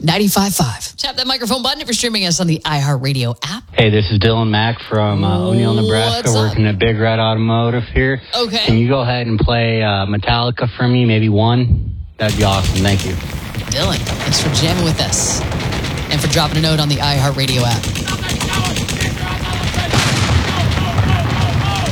95.5. Tap that microphone button if you're streaming us on the iHeartRadio app. Hey, this is Dylan Mack from O'Neill, Nebraska, working at Big Red Automotive here. Okay. Can you go ahead and play Metallica for me, maybe one? That'd be awesome. Thank you. Dylan, thanks for jamming with us and for dropping a note on the iHeartRadio app.